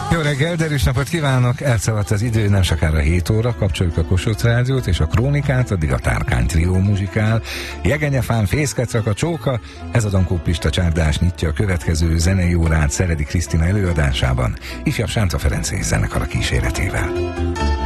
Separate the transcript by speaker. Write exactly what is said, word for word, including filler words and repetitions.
Speaker 1: Jó reggel, derűs napot kívánok! Elszaladt az idő, nem sokára hét óra, kapcsoljuk a Kossuth Rádiót és a Krónikát, addig a Tárkány trió muzsikál. Jegenyefán fészket rak a csóka, ez a Dankó Pista csárdás nyitja a következő zenei órát Szeredi Krisztina előadásában, ifjabb Sánta Ferenc zenekar a kíséretével.